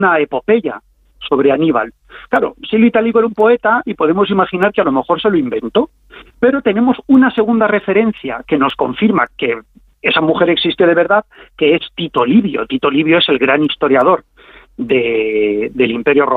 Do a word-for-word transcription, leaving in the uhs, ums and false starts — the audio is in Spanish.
una epopeya sobre Aníbal. Claro, Silvio Italico era un poeta y podemos imaginar que a lo mejor se lo inventó, pero tenemos una segunda referencia que nos confirma que esa mujer existe de verdad, que es Tito Livio. Tito Livio es el gran historiador de, del Imperio Romano.